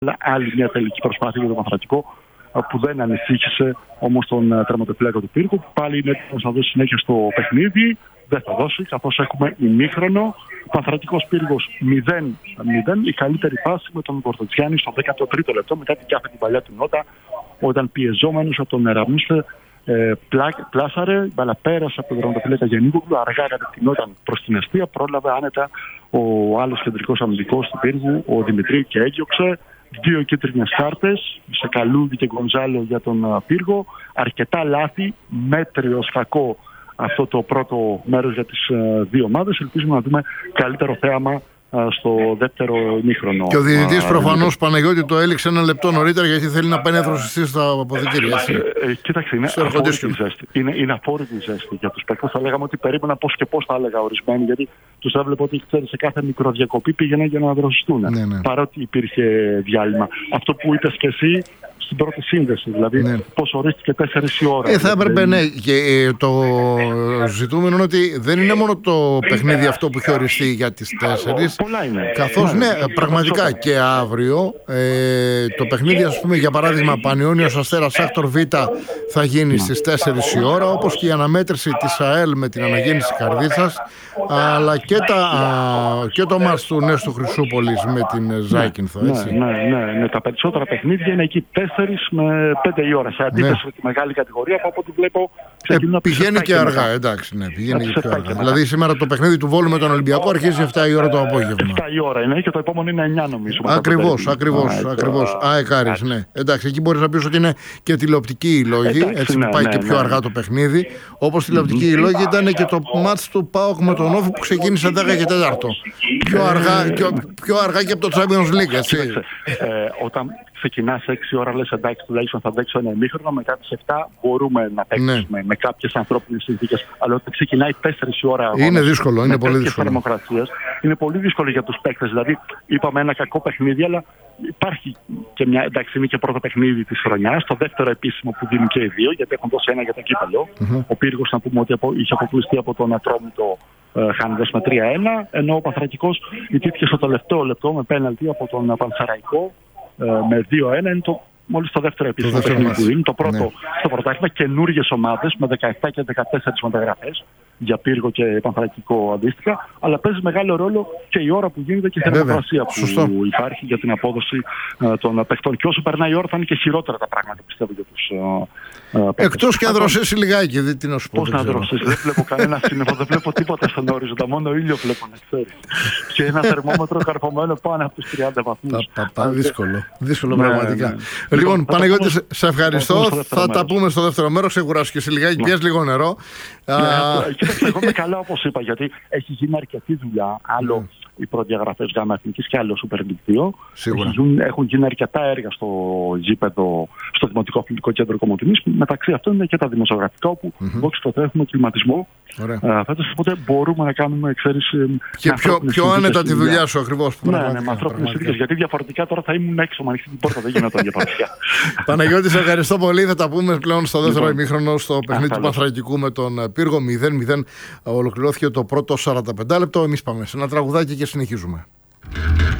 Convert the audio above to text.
Άλλη μια τελική προσπάθεια για τον Πανθρακικό που δεν ανησύχησε όμως τον τερματοφύλακα του Πύργου, που πάλι είναι έτοιμος να δώσει συνέχεια στο παιχνίδι. Δεν θα δώσει, καθώς έχουμε ημίχρονο. Πανθρακικός Πύργος 0-0. Η καλύτερη φάση με τον Κορτοτσιάννη στο 13ο λεπτό, μετά την κάθε την παλιά του νότα, όταν πιεζόμενος από τον Εραμίσθε πλάσαρε, μπαλά πέρασε από τον τερματοφύλακα Γεννίκογλου, αργά κατευθυνόταν προς την αιστεία, πρόλαβε άνετα ο άλλος κεντρικός αμυντικός του Πύργου, ο Δημητρίου, και έδιωξε. 2 κίτρινες κάρτες, σε Καλούδη και Γκονζάλο για τον Πύργο. Αρκετά λάθη, μέτριος κακό αυτό το πρώτο μέρος για τις δύο ομάδες. Ελπίζουμε να δούμε καλύτερο θέαμα στο δεύτερο ημίχρονο. Και ο διαιτητής προφανώς, Παναγιώτη, το έληξε ένα λεπτό νωρίτερα, γιατί θέλει να πάει να δροσιστεί στα αποδυτήρια. Κοίταξε, είναι αφόρητη ζέστη. Είναι αφόρητη ζέστη για τους παίκτες. Θα λέγαμε ότι περίμενα πώς και πώς, θα έλεγα ορισμένοι, γιατί τους έβλεπα ότι σε κάθε μικροδιακοπή πήγαιναν για να δροσιστούν. Ναι. Παρότι υπήρχε διάλειμμα. Αυτό που είπες και εσύ στην πρώτη σύνδεση, δηλαδή πώς ορίστηκε 4 η ώρα. Θα έπρεπε, ναι. Και το ζητούμενο είναι ότι δεν είναι μόνο το παιχνίδι αυτό που έχει οριστεί για τις 4. Πολλά είναι. Καθώς πραγματικά και αύριο το παιχνίδι, ας πούμε, για παράδειγμα, Πανιώνιος Αστέρας Άκτορ Β θα γίνει στις 4 η ώρα, όπως και η αναμέτρηση της ΑΕΛ με την αναγέννηση Καρδίτσας, αλλά και το μάτς του Νέστου Χρυσούπολης με την Ζάκυνθο. Ναι. Τα περισσότερα παιχνίδια είναι εκεί 4 με 5 η ώρα. Σε αντίθεση με τη μεγάλη κατηγορία, που από ό,τι βλέπω πηγαίνει και αργά. Εντάξει, ναι, πηγαίνει και αργά. Δηλαδή σήμερα το παιχνίδι του Βόλου με τον Ολυμπιακό αρχίζει 7 η ώρα το απόγευμα. 7 η ώρα είναι και το επόμενο είναι 9, νομίζω. Ακριβώς. Άρης, ναι. Εντάξει, εκεί μπορείς να πεις ότι είναι και τηλεοπτικοί οι λόγοι, έτσι που πάει και πιο αργά το παιχνίδι. Όπως τηλεοπτικοί οι λόγοι ήταν και το μάτς του ΠΑΟΚ με τον Όφη που ξεκίνησε 10 και 4. Πιο αργά και από το Champions League, έτσι. Όταν ξεκινάς 6 ώρα, λες εντάξει, τουλάχιστον θα παίξω ένα ημίχρονο, μετά τις 7 μπορούμε να παίξουμε με κάποιες ανθρώπινες συνθήκες. Αλλά όταν ξεκινάει 4 η ώρα, είναι δύσκολο, είναι πολύ δύσκολο. Είναι πολύ δύσκολο για τους παίκτες. Δηλαδή, είπαμε ένα κακό παιχνίδι, αλλά υπάρχει και μια. Εντάξει, είναι και πρώτο παιχνίδι της χρονιάς. Το δεύτερο επίσημο που δίνουν και οι δύο, γιατί έχουν δώσει ένα για το κύπελλο. Ο Πύργος, να πούμε ότι είχε αποκλειστεί από τον Ατρόμητο χάνοντας με 3-1, ενώ ο Πανθρακικός ιτήθηκε στο τελευταίο λεπτό με πέναλτι από τον Πανσεραϊκό με 2-1. Είναι μόλις το δεύτερο επίσημο παιχνίδι που είναι. Το πρώτο στο πρωτάθλημα, καινούργιες ομάδες με 17 και 14 μεταγραφές για Πύργο και Πανθρακικό αντίστοιχα, αλλά παίζει μεγάλο ρόλο και η ώρα που γίνεται και η θερμοκρασία που υπάρχει για την απόδοση των παιχτών. Και όσο περνάει η ώρα θα είναι και χειρότερα τα πράγματα, πιστεύω, για τους παίκτες. Εκτός και αν δροσίσει λιγάκι, τι να σου πω. Πώς να δροσίσει, δεν βλέπω κανένα σύννεφο, δεν βλέπω τίποτα στον ορίζοντα, μόνο ήλιο βλέπω, να ξέρεις. Και ένα θερμόμετρο καρφωμένο πάνω από τους 30 βαθμούς. Δύσκολο πραγματικά. Λοιπόν, Παναγιώτη, σε ευχαριστώ. Θα τα πούμε στο δεύτερο μέρος. Ξεκουράσου και σε λιγάκι, πιες λίγο νερό. Κοίταξε, εγώ είμαι καλά, όπως είπα, γιατί έχει γίνει αρκετή δουλειά. Άλλο οι προδιαγραφές ΓΑΜΑ Εθνικής και άλλο Super League 2. Έχουν γίνει αρκετά έργα στο γήπεδο, στο Δημοτικό Αθλητικό Κέντρο Κομοτηνής. Μεταξύ αυτών είναι και τα δημοσιογραφικά, όπου τότε έχουμε κλιματισμό. Φέτος, οπότε μπορούμε να κάνουμε εξαίρεση. Και πιο άνετα τη δουλειά σου, ακριβώς. Ναι, με ανθρώπινες συνθήκες. Γιατί διαφορετικά τώρα θα ήμουν έξω, με ανοιχτή την πόρτα, δεν γινόταν για παρουσία. Παναγιώτη, σε ευχαριστώ πολύ. Θα τα πούμε πλέον στο δεύτερο ημίχρονο στο παιχνίδι του Πανθρακικού με τον Πύργο. 0-0 ολοκληρώθηκε το πρώτο 45 λεπτό. Εμείς πάμε σε ένα τραγουδάκι και συνεχίζουμε.